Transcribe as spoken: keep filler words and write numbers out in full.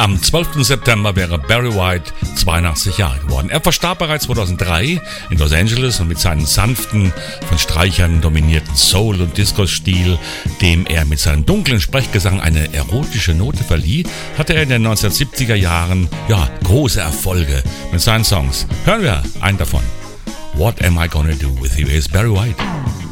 Am zwölften September wäre Barry White zweiundachtzig Jahre geworden. Er verstarb bereits zweitausenddrei in Los Angeles und mit seinem sanften, von Streichern dominierten Soul- und Disco-Stil, dem er mit seinem dunklen Sprechgesang eine erotische Note verlieh, hatte er in den neunzehnhundertsiebziger Jahren ja, große Erfolge mit seinen Songs. Hören wir einen davon. What Am I Gonna Do With You? Is Barry White.